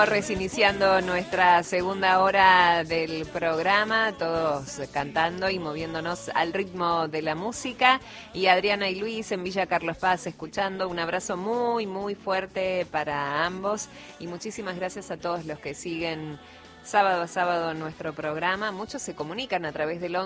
Iniciando nuestra segunda hora del programa, todos cantando y moviéndonos al ritmo de la música. Y Adriana y Luis en Villa Carlos Paz escuchando. Un abrazo muy, muy fuerte para ambos. Y muchísimas gracias a todos los que siguen sábado a sábado nuestro programa. Muchos se comunican a través del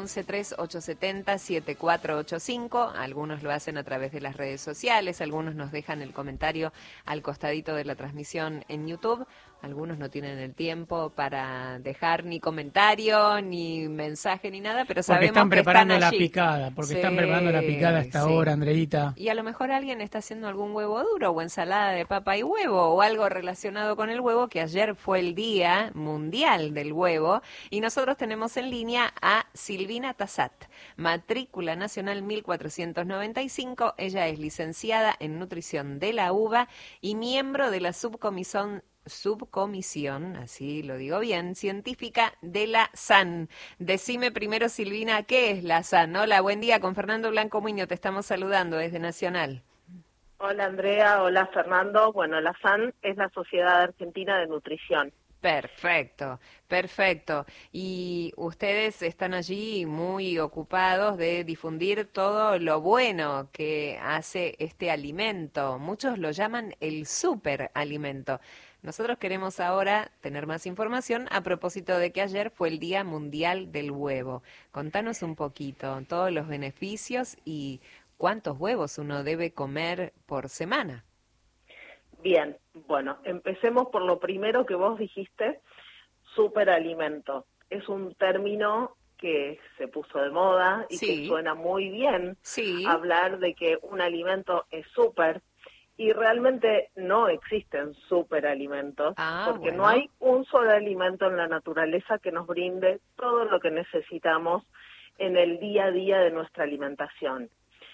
11-3870-7485. Algunos lo hacen a través de las redes sociales. Algunos nos dejan el comentario al costadito de la transmisión en YouTube. Algunos no tienen el tiempo para dejar ni comentario, ni mensaje, ni nada, pero sabemos están que preparando están la allí. picada, porque Sí, están preparando la picada a esta sí. hora, Andreita. Y a lo mejor alguien está haciendo algún huevo duro o ensalada de papa y huevo o algo relacionado con el huevo, que ayer fue el Día Mundial del Huevo. Y nosotros tenemos en línea a Silvina Tassat, matrícula nacional 1495. Ella es licenciada en nutrición de la UBA y miembro de la subcomisión, así lo digo bien, científica de la SAN. Decime primero, Silvina, ¿qué es la SAN? Hola, buen día, con Fernando Blanco Muñoz te estamos saludando desde Nacional. Hola Andrea, hola Fernando. Bueno, la SAN es la Sociedad Argentina de Nutrición. Perfecto, perfecto. Y ustedes están allí muy ocupados de difundir todo lo bueno que hace este alimento. Muchos lo llaman el superalimento. Nosotros queremos ahora tener más información a propósito de que ayer fue el Día Mundial del Huevo. Contanos un poquito todos los beneficios y cuántos huevos uno debe comer por semana. Bien, bueno, empecemos por lo primero que vos dijiste, superalimento. Es un término que se puso de moda y que suena muy bien hablar de que un alimento es súper, y realmente no existen superalimentos, porque no hay un solo alimento en la naturaleza que nos brinde todo lo que necesitamos en el día a día de nuestra alimentación.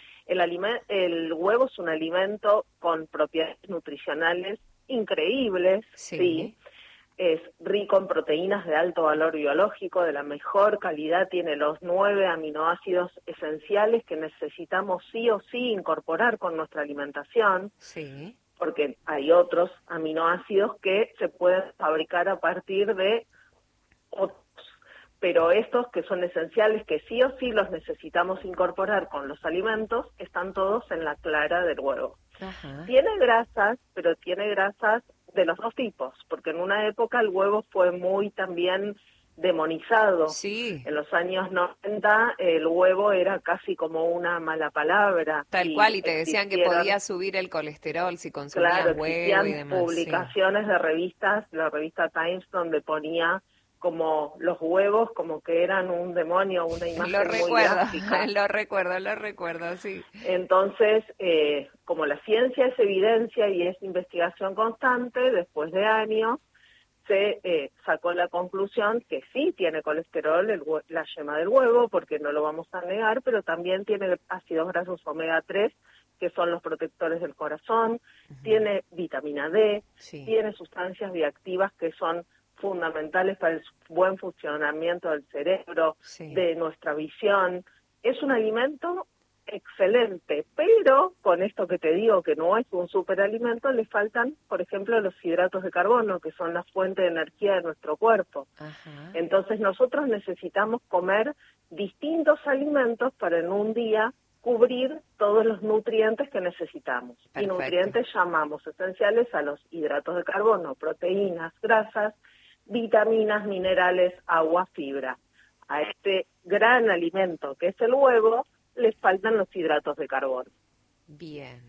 El huevo es un alimento con propiedades nutricionales increíbles, sí. Es rico en proteínas de alto valor biológico, de la mejor calidad, tiene los 9 aminoácidos esenciales que necesitamos sí o sí incorporar con nuestra alimentación, porque hay otros aminoácidos que se pueden fabricar a partir de otros, pero estos que son esenciales, que sí o sí los necesitamos incorporar con los alimentos, están todos en la clara del huevo. Tiene grasas, pero tiene grasas de los dos tipos, porque en una época el huevo fue muy también demonizado. En los años 90 el huevo era casi como una mala palabra. Tal cual, y te decían que podía subir el colesterol si consumías huevo y demás. Publicaciones de revistas, la revista Times, donde ponía como los huevos como que eran un demonio, una imagen muy gráfica. Lo recuerdo, sí. Entonces, como la ciencia es evidencia y es investigación constante, después de años se sacó la conclusión que sí tiene colesterol la yema del huevo, porque no lo vamos a negar, pero también tiene ácidos grasos omega 3, que son los protectores del corazón, tiene vitamina D, tiene sustancias bioactivas que son fundamentales para el buen funcionamiento del cerebro, de nuestra visión. Es un alimento excelente, pero con esto que te digo que no es un superalimento, le faltan, por ejemplo, los hidratos de carbono, que son la fuente de energía de nuestro cuerpo. Entonces nosotros necesitamos comer distintos alimentos para en un día cubrir todos los nutrientes que necesitamos. Y nutrientes llamamos esenciales a los hidratos de carbono, proteínas, grasas, vitaminas, minerales, agua, fibra. A este gran alimento que es el huevo, les faltan los hidratos de carbono. Bien.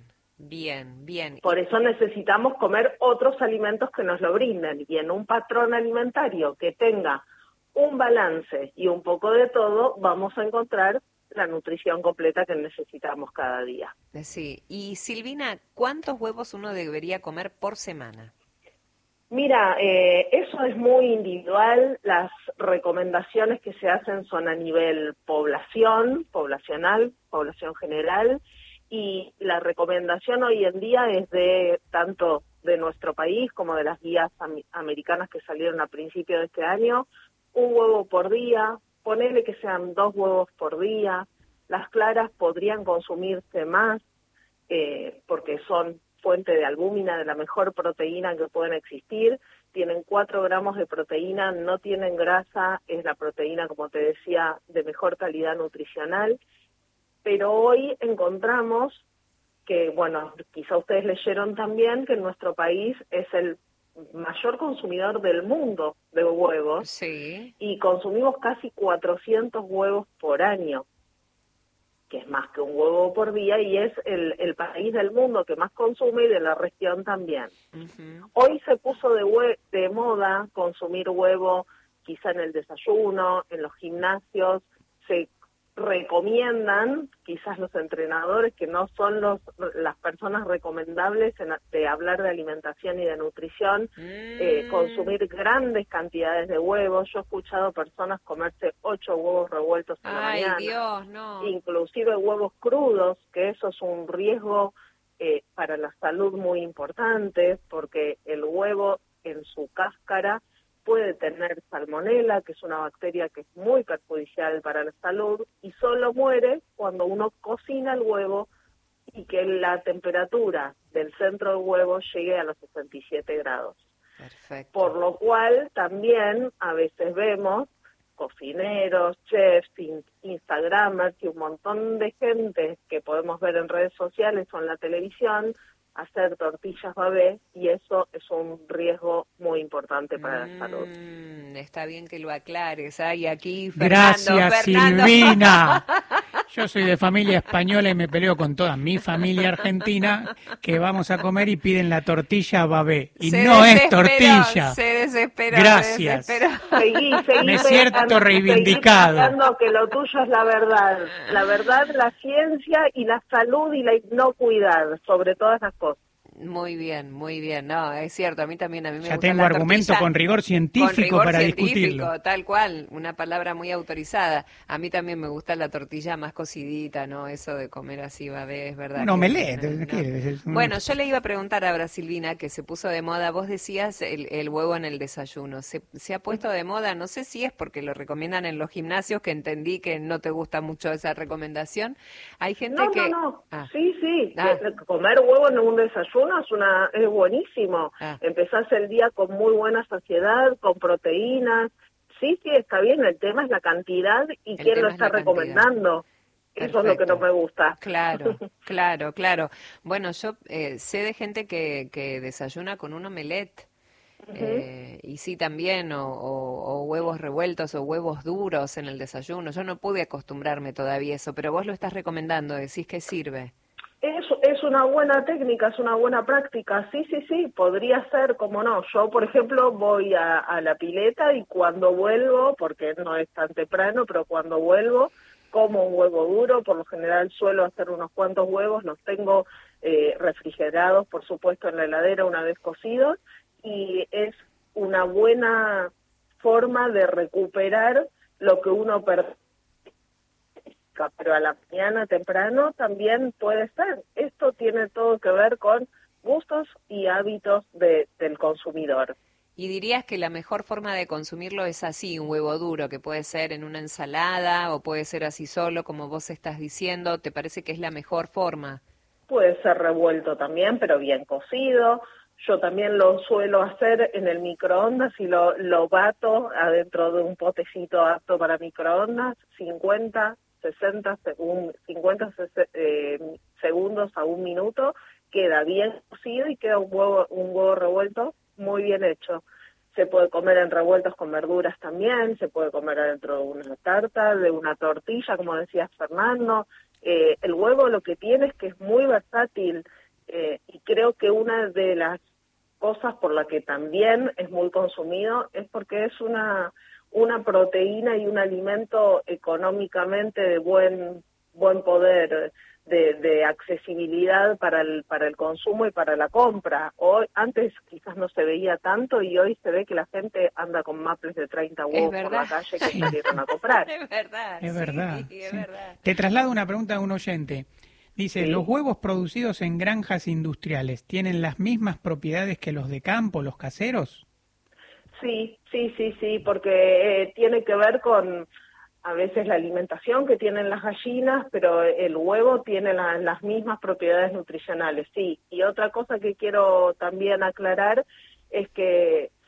Por eso necesitamos comer otros alimentos que nos lo brinden, y en un patrón alimentario que tenga un balance y un poco de todo, vamos a encontrar la nutrición completa que necesitamos cada día. Sí. Y Silvina, ¿cuántos huevos uno debería comer por semana? Mira, eso es muy individual. Las recomendaciones que se hacen son a nivel poblacional, población general, y la recomendación hoy en día es de tanto de nuestro país como de las guías americanas que salieron a principios de este año, un huevo por día, ponele que sean 2 huevos por día. Las claras podrían consumirse más porque son fuente de albúmina, de la mejor proteína que pueden existir, tienen 4 gramos de proteína, no tienen grasa, es la proteína, como te decía, de mejor calidad nutricional, pero hoy encontramos que, bueno, quizá ustedes leyeron también que nuestro país es el mayor consumidor del mundo de huevos, sí, y consumimos casi 400 huevos por año, que es más que un huevo por día, y es el país del mundo que más consume y de la región también. uh-huh. Hoy se puso de moda consumir huevo quizá en el desayuno, en los gimnasios, se recomiendan, quizás los entrenadores, que no son las personas recomendables de hablar de alimentación y de nutrición, consumir grandes cantidades de huevos. Yo he escuchado personas comerse 8 huevos revueltos a la mañana. ¡Ay, Dios, no! Inclusive huevos crudos, que eso es un riesgo para la salud muy importante, porque el huevo en su cáscara puede tener salmonela, que es una bacteria que es muy perjudicial para la salud, y solo muere cuando uno cocina el huevo y que la temperatura del centro del huevo llegue a los 67 grados. Perfecto. Por lo cual también a veces vemos cocineros, chefs, instagramers y un montón de gente que podemos ver en redes sociales o en la televisión hacer tortillas babé, y eso es un riesgo muy importante para la salud. Está bien que lo aclares. Ay, aquí Gracias, Fernando. Silvina. Yo soy de familia española y me peleo con toda mi familia argentina, que vamos a comer y piden la tortilla babé. Y no es tortilla. Se desesperó. Gracias. Seguí Me siento reivindicado. Seguí pensando que lo tuyo es la verdad. La verdad, la ciencia y la salud y la inocuidad, sobre todas las cosas. Muy bien, muy bien. No, es cierto, a mí también me ya gusta tengo la argumento tortilla, con rigor científico para discutirlo. Tal cual, una palabra muy autorizada. A mí también me gusta la tortilla más cocidita, ¿no? Eso de comer así babé, es verdad. Un omelette. Bueno, yo le iba a preguntar ahora, Silvina, que se puso de moda, vos decías el huevo en el desayuno. Se ha puesto de moda, no sé si es porque lo recomiendan en los gimnasios, que entendí que no te gusta mucho esa recomendación. Hay gente que... No. Ah. Sí. Comer huevo en un desayuno es buenísimo. Ah. Empezás el día con muy buena saciedad, con proteínas. Sí, está bien. El tema es la cantidad y quién lo está recomendando. Eso es lo que no me gusta. Claro. Bueno, yo sé de gente que desayuna con un omelette. Y sí, también, o huevos revueltos o huevos duros en el desayuno. Yo no pude acostumbrarme todavía a eso, pero vos lo estás recomendando, decís que sirve. Es una buena técnica, es una buena práctica, sí, podría ser, como no. Yo, por ejemplo, voy a la pileta y cuando vuelvo, porque no es tan temprano, pero cuando vuelvo, como un huevo duro. Por lo general suelo hacer unos cuantos huevos, los tengo refrigerados, por supuesto, en la heladera una vez cocidos, y es una buena forma de recuperar lo que uno perdió. Pero a la mañana temprano también puede ser. Esto tiene todo que ver con gustos y hábitos del consumidor. ¿Y dirías que la mejor forma de consumirlo es así, un huevo duro, que puede ser en una ensalada o puede ser así solo, como vos estás diciendo? ¿Te parece que es la mejor forma? Puede ser revuelto también, pero bien cocido. Yo también lo suelo hacer en el microondas y lo bato adentro de un potecito apto para microondas, 50 segundos a un minuto, queda bien cocido y queda un huevo revuelto muy bien hecho. Se puede comer en revueltos con verduras también, se puede comer adentro de una tarta, de una tortilla, como decías, Fernando. El huevo lo que tiene es que es muy versátil, y creo que una de las cosas por la que también es muy consumido es porque es una proteína y un alimento económicamente de buen poder, de accesibilidad para el consumo y para la compra. Hoy, antes quizás no se veía tanto y hoy se ve que la gente anda con maples de 30 huevos por la calle que salieron a comprar. Es verdad. Es verdad. Verdad. Te traslado una pregunta de un oyente. Dice, Sí. ¿los huevos producidos en granjas industriales tienen las mismas propiedades que los de campo, los caseros? Sí, porque tiene que ver con a veces la alimentación que tienen las gallinas, pero el huevo tiene las mismas propiedades nutricionales, sí. Y otra cosa que quiero también aclarar es que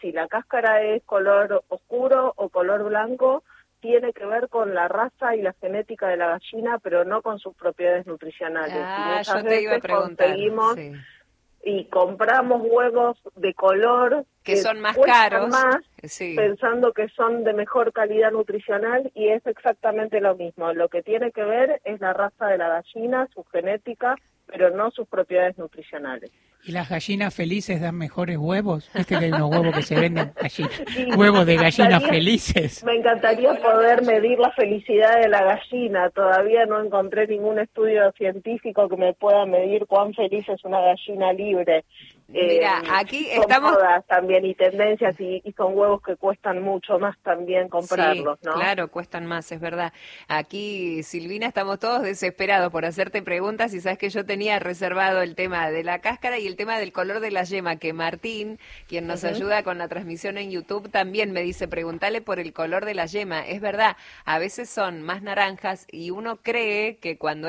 si la cáscara es color oscuro o color blanco, tiene que ver con la raza y la genética de la gallina, pero no con sus propiedades nutricionales. Yo te iba a preguntar. Sí. Y compramos huevos de color que son más caros, más, pensando que son de mejor calidad nutricional, y es exactamente lo mismo. Lo que tiene que ver es la raza de la gallina, su genética, pero no sus propiedades nutricionales. ¿Y las gallinas felices dan mejores huevos? Viste que hay unos huevos que se venden allí, huevos de gallinas felices. Me encantaría poder medir la felicidad de la gallina. Todavía no encontré ningún estudio científico que me pueda medir cuán feliz es una gallina libre. Mira, aquí son estamos... modas también y tendencias, y son huevos que cuestan mucho más también comprarlos, sí, ¿no? Claro, cuestan más, es verdad. Aquí, Silvina, estamos todos desesperados por hacerte preguntas, y sabes que yo tenía reservado el tema de la cáscara y el tema del color de la yema, que Martín, quien nos ayuda con la transmisión en YouTube, también me dice, pregúntale por el color de la yema. Es verdad, a veces son más naranjas y uno cree que cuando